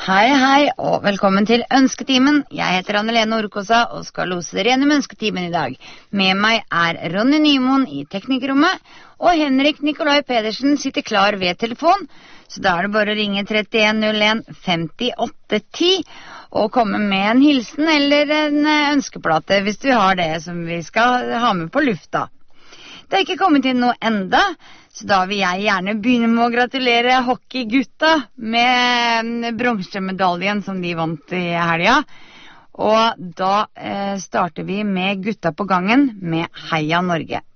Hei, og velkommen til Ønsketimen. Jeg heter Anne-Lene Orkosa og skal lose dere gjennom Ønsketimen i dag. Med meg er Ronny Nymoen i teknikrommet, og Henrik Nikolai Pedersen sitter klar ved telefon. Så da er det bare å ringe 3101 5810 og komme med en hilsen eller en ønskeplate hvis du har det som vi skal ha med på lufta. Det er ikke kommet inn noe enda, så da vil jeg gjerne begynne med å gratulere hockeygutta med bronsemedaljen som de vant i helga. Og da starter vi med gutta på gangen med Heia Norge.